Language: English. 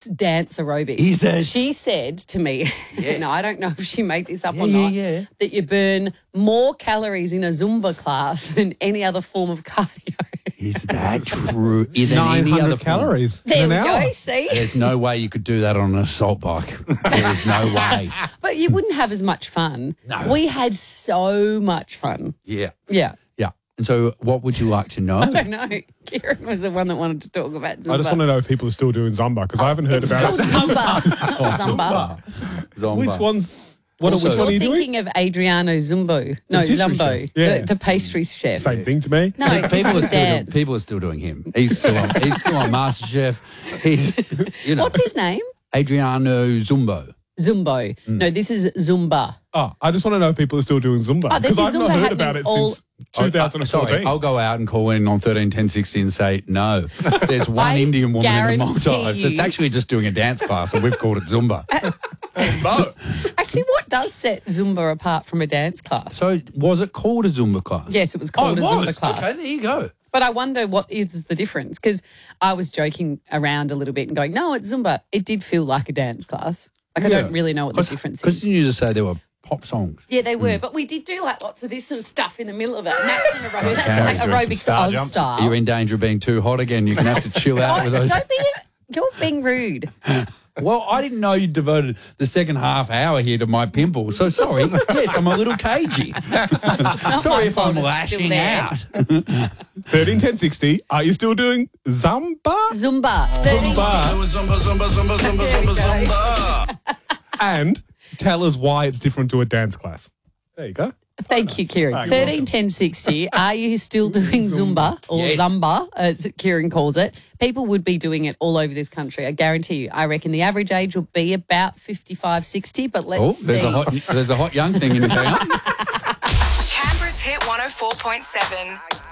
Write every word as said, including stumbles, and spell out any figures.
dance aerobics. Is it? She said to me, Yes. no, I don't know if she made this up Yeah, or yeah, not, yeah. that you burn more calories in a Zumba class than any other form of cardio. Is that true? Than nine any other hundred form? calories There in we an hour. go, see? There's no way you could do that on an assault bike. There's no way. But you wouldn't have as much fun. No. We had so much fun. Yeah. Yeah. Yeah. And so what would you like to know? I don't know. Kieran was the one that wanted to talk about Zumba. I just want to know if people are still doing Zumba because I haven't heard It's about called it. Zumba. It's not Zumba. Zumba. Which one's? What? Also- which one are you You're doing? thinking of Adriano Zumbo. No, pastry Zumbo. chef. Yeah. The, the pastry chef. Same thing to me. No, this People is are, still doing, dance. people are still doing him. He's still on, he's still on MasterChef. He's, you know, What's his name? Adriano Zumbo. Zumbo. No, this is Zumba. Oh, I just want to know if people are still doing Zumba Oh, there's because I've Zumba not heard happening about it all- since twenty fourteen. Oh, sorry, I'll go out and call in on thirteen ten sixty and say, no, there's one I Indian woman in the guarantee Maldives that's you- actually just doing a dance class and we've called it Zumba. No. Actually, what does set Zumba apart from a dance class? So was it called a Zumba class? Yes, it was Oh, called it a was. Zumba class. Okay, there you go. But I wonder what is the difference because I was joking around a little bit and going, no, it's Zumba. It did feel like a dance class. Like I don't really know what the difference Because is. you just say there were pop songs. Yeah, they were, but we did do like lots of this sort of stuff in the middle of it. And that's in aerobics. Okay. That's like Doing some aerobics star Oz jumps. style. You're in danger of being too hot again. You're going to have to chill out with Oh, those. don't be, you're being rude. Well, I didn't know you devoted the second half hour here to my pimple. So sorry. Yes, I'm a little cagey. Not my Sorry if fault I'm it's lashing still there. out. thirteen ten sixty. Are you still doing Zumba? Zumba. thirteen Zumba. There we go. And tell us why it's different to a dance class. There you go. Thank you, Kieran. you're Thirteen ten sixty. Are you still doing Zumba or Yes. Zumba, as Kieran calls it? People would be doing it all over this country. I guarantee you. I reckon the average age will be about fifty-five, sixty, but let's Oh, see. there's a hot there's a hot young thing in town. Canberra's Hit one oh four point seven.